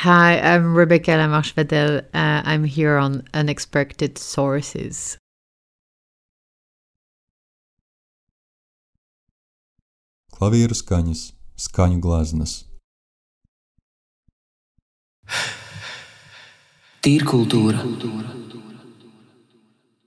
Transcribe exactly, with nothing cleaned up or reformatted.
Hi, I'm Rebecca Lamarche-Vadel. Uh, I'm here on Unexpected Sources. Klavieru skaņas, skaņu gleznas. Tīrkultūra.